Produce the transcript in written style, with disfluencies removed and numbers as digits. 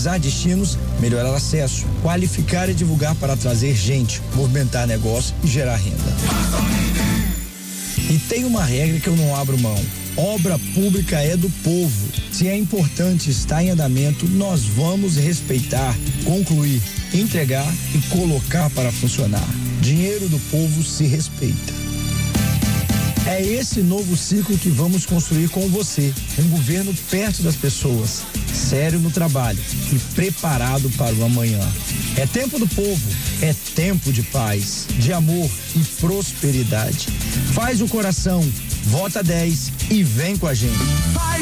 Pesquisar destinos, melhorar acesso, qualificar e divulgar para trazer gente, movimentar negócio e gerar renda. E tem uma regra que eu não abro mão. Obra pública é do povo. Se é importante estar em andamento, nós vamos respeitar, concluir, entregar e colocar para funcionar. Dinheiro do povo se respeita. É esse novo ciclo que vamos construir com você. Um governo perto das pessoas, sério no trabalho e preparado para o amanhã. É tempo do povo, é tempo de paz, de amor e prosperidade. Faz o coração, vota 10 e vem com a gente. Vai